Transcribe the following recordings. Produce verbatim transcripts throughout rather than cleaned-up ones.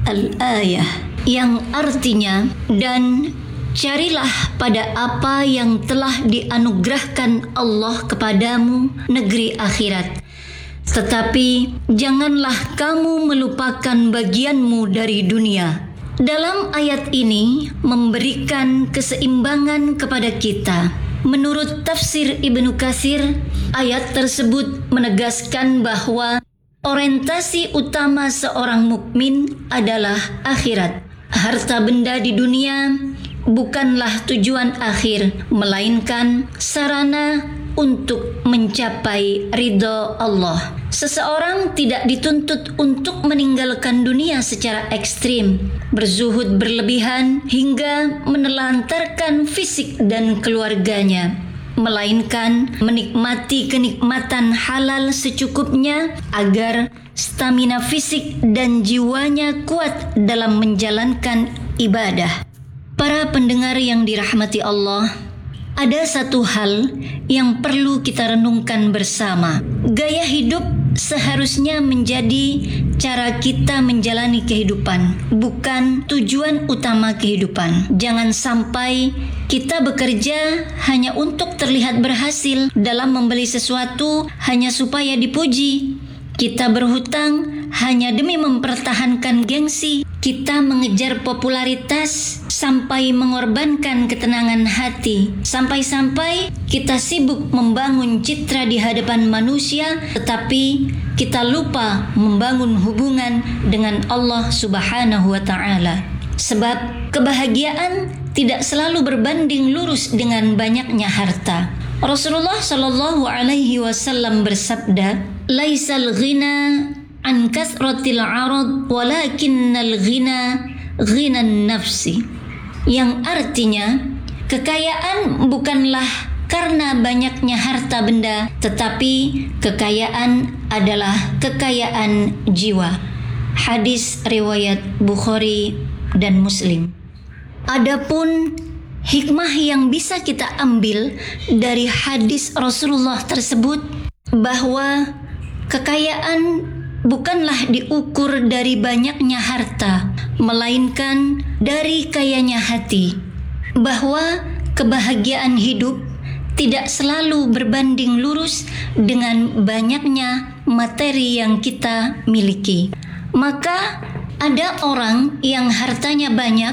Al-Ayah, yang artinya, dan carilah pada apa yang telah dianugerahkan Allah kepadamu negeri akhirat. Tetapi janganlah kamu melupakan bagianmu dari dunia. Dalam ayat ini memberikan keseimbangan kepada kita. Menurut tafsir Ibnu Katsir, ayat tersebut menegaskan bahwa orientasi utama seorang mukmin adalah akhirat. Harta benda di dunia bukanlah tujuan akhir, melainkan sarana untuk mencapai ridho Allah. Seseorang tidak dituntut untuk meninggalkan dunia secara ekstrim, berzuhud berlebihan hingga menelantarkan fisik dan keluarganya, melainkan menikmati kenikmatan halal secukupnya agar stamina fisik dan jiwanya kuat dalam menjalankan ibadah. Para pendengar yang dirahmati Allah, ada satu hal yang perlu kita renungkan bersama. Gaya hidup seharusnya menjadi cara kita menjalani kehidupan, bukan tujuan utama kehidupan. Jangan sampai kita bekerja hanya untuk terlihat berhasil dalam membeli sesuatu hanya supaya dipuji. Kita berhutang hanya demi mempertahankan gengsi. Kita mengejar popularitas sampai mengorbankan ketenangan hati. Sampai-sampai kita sibuk membangun citra di hadapan manusia, tetapi kita lupa membangun hubungan dengan Allah Subhanahu wa Ta'ala. Sebab kebahagiaan tidak selalu berbanding lurus dengan banyaknya harta. Rasulullah Shallallahu Alaihi Wasallam bersabda, "Laisal ghina an kasratil arad, walakinnal ghina ghinan nafsi." Yang artinya, kekayaan bukanlah karena banyaknya harta benda, tetapi kekayaan adalah kekayaan jiwa. Hadis riwayat Bukhari dan Muslim. Adapun hikmah yang bisa kita ambil dari hadis Rasulullah tersebut, bahwa kekayaan bukanlah diukur dari banyaknya harta, melainkan dari kayanya hati. Bahwa kebahagiaan hidup tidak selalu berbanding lurus dengan banyaknya materi yang kita miliki. Maka ada orang yang hartanya banyak,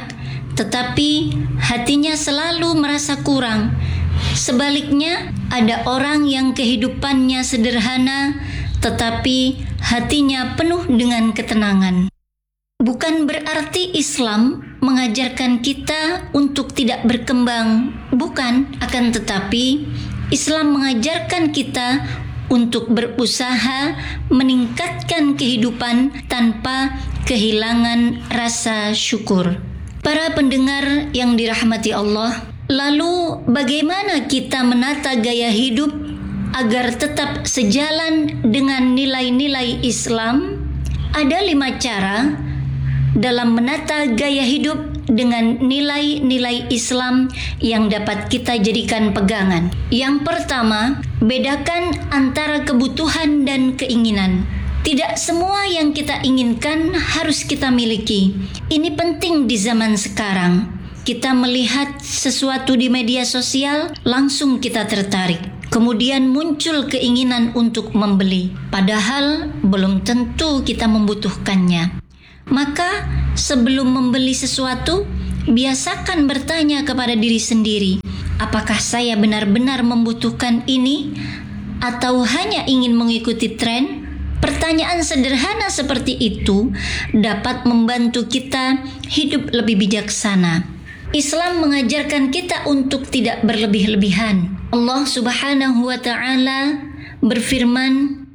tetapi hatinya selalu merasa kurang. Sebaliknya, ada orang yang kehidupannya sederhana, tetapi hatinya penuh dengan ketenangan. Bukan berarti Islam mengajarkan kita untuk tidak berkembang, bukan. Akan tetapi, Islam mengajarkan kita untuk berusaha meningkatkan kehidupan tanpa kehilangan rasa syukur. Para pendengar yang dirahmati Allah, lalu bagaimana kita menata gaya hidup agar tetap sejalan dengan nilai-nilai Islam? Ada lima cara dalam menata gaya hidup dengan nilai-nilai Islam yang dapat kita jadikan pegangan. Yang pertama, bedakan antara kebutuhan dan keinginan. Tidak semua yang kita inginkan harus kita miliki. Ini penting di zaman sekarang. Kita melihat sesuatu di media sosial, langsung kita tertarik. Kemudian muncul keinginan untuk membeli, padahal belum tentu kita membutuhkannya. Maka sebelum membeli sesuatu, biasakan bertanya kepada diri sendiri, apakah saya benar-benar membutuhkan ini atau hanya ingin mengikuti tren? Pertanyaan sederhana seperti itu dapat membantu kita hidup lebih bijaksana. Islam mengajarkan kita untuk tidak berlebih-lebihan. Allah Subhanahu wa Ta'ala berfirman,